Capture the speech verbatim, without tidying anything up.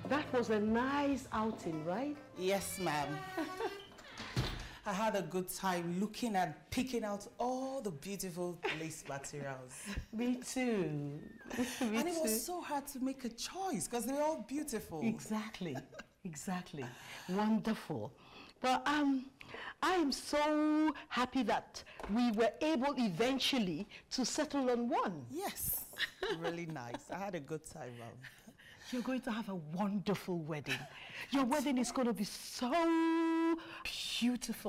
That was a nice outing, right? Yes, ma'am. I had a good time looking and picking out all the beautiful lace materials. Me too. Me and it too. was so hard to make a choice because they're all beautiful. Exactly, exactly. Wonderful. But um, I am so happy that we were able eventually to settle on one. Yes, really nice. I had a good time, ma'am. You're going to have a wonderful wedding. Your wedding is going to be so beautiful.